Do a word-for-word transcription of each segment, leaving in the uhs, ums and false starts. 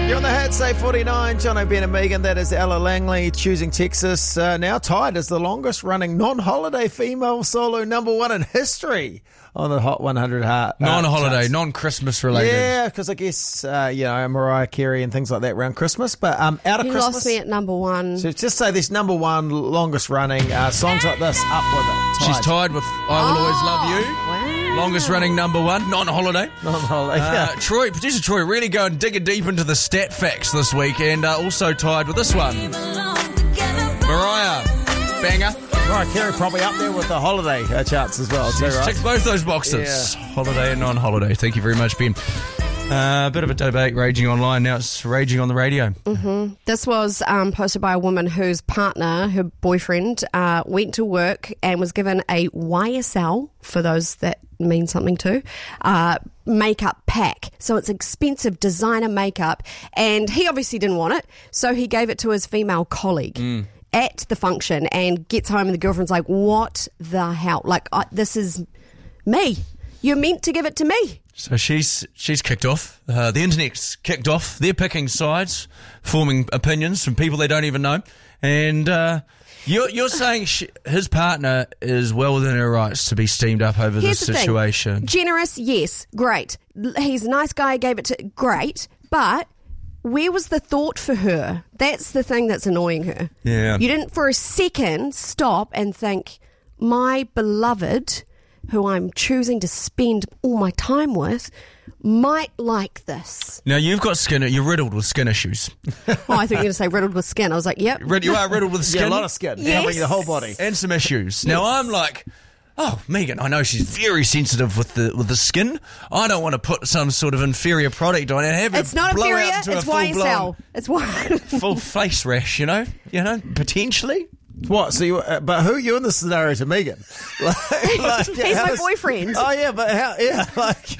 You're on the Hats, eight forty-nine. John O'Brien and Megan. That is Ella Langley choosing Texas. Uh, now tied as the longest running non-holiday female solo number one in history on the Hot one hundred Heart. Uh, Non-holiday, charts. non-Christmas related. Yeah, because I guess, uh, you know, Mariah Carey and things like that around Christmas. But um, out of You Christmas. lost me at number one. So just say this number one longest running uh, songs like this, up with it. Tied. She's tied with I Will Always Love You. Wow. Longest running number one, non-holiday. Non-holiday. Uh, yeah. Troy, producer Troy, really going digging deep into the stat facts this week, and uh, also tied with this one. Mariah, banger. Mariah Carey probably up there with the holiday uh, charts as well, too, She's right? ticked both those boxes. Yeah. Holiday and non-holiday. Thank you very much, Ben. Uh, a bit of a debate raging online. Now it's raging on the radio. Mm-hmm. This was um, posted by a woman whose partner, her boyfriend, uh, went to work and was given a Y S L, for those that mean something too, uh, makeup pack. So it's expensive designer makeup, and he obviously didn't want it, so he gave it to his female colleague. Mm. At the function, and gets home and the girlfriend's like, what the hell? Like, I, this is me. You're meant to give it to me. So she's she's kicked off. Uh, the internet's kicked off. They're picking sides, forming opinions from people they don't even know. And uh, you're you're saying she, his partner is well within her rights to be steamed up over Here's this the situation. Thing. Generous, yes, great. He's a nice guy, gave it to, great, but where was the thought for her? That's the thing that's annoying her. Yeah. You didn't for a second stop and think, my beloved, who I'm choosing to spend all my time with, might like this. Now, you've got skin, you're riddled with skin issues. Oh, I thought you were going to say riddled with skin. I was like, yep. Rid- You are riddled with skin. Yeah, a lot of skin. Yes. Covering the whole body. And some issues. Now, I'm like, oh, Megan, I know she's very sensitive with the with the skin. I don't want to put some sort of inferior product on it and have It's it not blow inferior, out into it's a Y S L. full-blown, It's Y. full face rash, you know? You know, potentially. What? So you? Uh, but who are you in this scenario to Megan? Like, like, He's how my does- boyfriend. Oh yeah, but how? Yeah,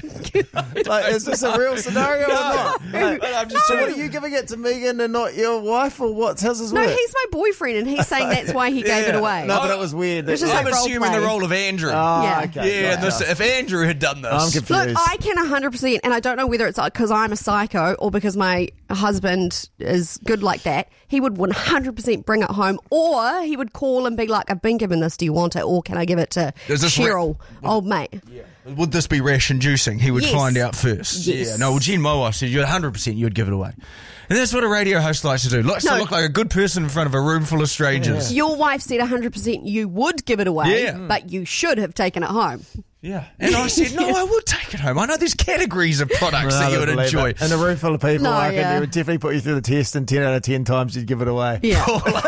like, like is this a real scenario or not? Like, But I'm just so trying what to- are you giving it to Megan and not your wife, or what's how's this No, work? he's my boyfriend, and he's saying that's why he gave it Yeah. away. No, but it was weird. It's just I'm like role assuming play. the role of Andrew. Oh, Yeah. okay. yeah, gotcha. this, if Andrew had done this. I'm confused. Look, I can one hundred percent, and I don't know whether it's because I'm a psycho or because my husband is good like that, he would one hundred percent bring it home, or he would call and be like, I've been given this, do you want it, or can I give it to Is this Cheryl, old mate? Would this be rash inducing? He would Yes. find out first. Yes. Yeah. No, well, Jen, my wife said you'd one hundred percent you'd give it away. And that's what a radio host likes to do. Likes No. to look like a good person in front of a room full of strangers. Your wife said one hundred percent you would give it away, Yeah. but you should have taken it home. Yeah. And I said, no, I would take it home. I know there's categories of products that you would Believe enjoy. it. In a room full of people, No, I reckon yeah. it would definitely put you through the test, and ten out of ten times you'd give it away. Yeah.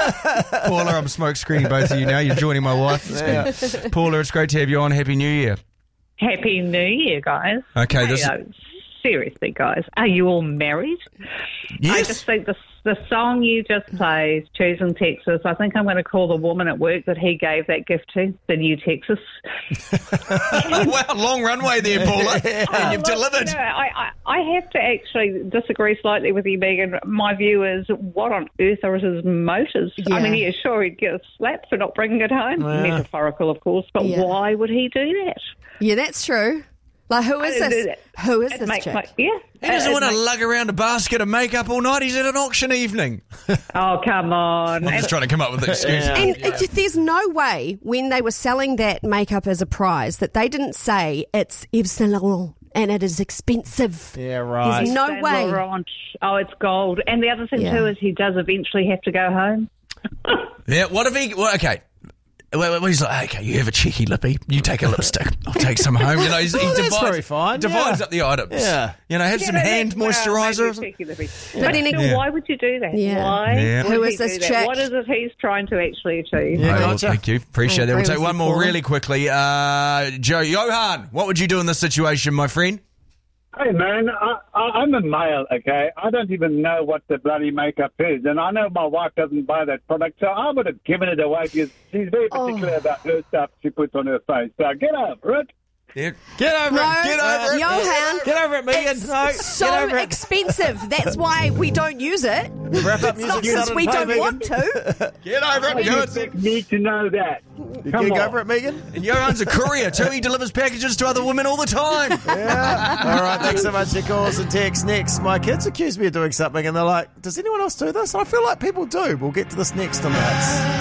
Paula, I'm smoke screening both of you now. You're joining my wife. It's good. Paula, it's great to have you on. Happy New Year. Happy New Year, guys. Okay, Hey, this- uh, seriously, guys, are you all married? I Yes. just think the, the song you just played, Choosing Texas, I think I'm going to call the woman at work that he gave that gift to, the new Texas. Wow, long runway there, Paula. And you've Look, delivered. you know, I, I, I have to actually disagree slightly with you, Megan. My view is, what on earth are his motives? Yeah. I mean, yeah, sure, he'd get a slap for not bringing it home. Yeah. Metaphorical, of course, but Yeah. why would he do that? Yeah, that's true. Like, who is I- this? it- Who is It this makes chick? my- yeah. He doesn't It want to makes- lug around a basket of makeup all night. He's at an auction evening. Oh, come on. I'm just trying to come up with an excuse. Yeah. And it, there's no way when they were selling that makeup as a prize that they didn't say it's Yves Saint Laurent and it is expensive. Yeah, right. There's no Saint way. Laurent. Oh, it's gold. And the other thing, Yeah. too, is he does eventually have to go home. Yeah, what if he... Well, okay. Well, well, he's like, okay, you have a cheeky lippy. You take a lipstick. I'll take some home. You know, he's, he Oh, that's divides, very fine, divides yeah. up the items. Yeah. You know, have Yeah, some no, hand that's- well, moisturiser. or maybe something. cheeky lippy. But But then still, it- why would you do that? Yeah. Why? Yeah. would Who he is this do that? chick? What is it he's trying to actually achieve? Yeah, Oh, gotcha. thank you. Appreciate I that. We'll agree take with one you, more Paula. really quickly. Uh, Joe, Johan, what would you do in this situation, my friend? Hey, man, I, I, I'm a male, okay? I don't even know what the bloody makeup is. And I know my wife doesn't buy that product, so I would have given it away because she's very particular Oh. about her stuff she puts on her face. So get over it. Yeah. Get over No, it. Get over it. Johan. Get over it, Megan. It's No, so get over it. expensive. That's why we don't use it. Wrap up It's not music because started we to play, don't Megan. want to. Get over it. I Do just it. need to know that. You Come can go on. for it, Megan. And Johan's a courier too. He delivers packages to other women all the time. Yeah. All right. Thanks so much for your calls and texts. Next, my kids accuse me of doing something, and they're like, "Does anyone else do this?" I feel like people do. We'll get to this next on the Hits.